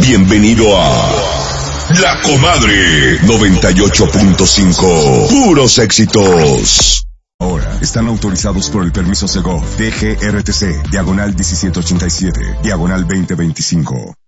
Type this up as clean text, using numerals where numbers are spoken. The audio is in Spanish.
Bienvenido a La Comadre 98.5. Puros éxitos. Ahora están autorizados por el permiso Segov DGRTC, diagonal 1787, diagonal 2025.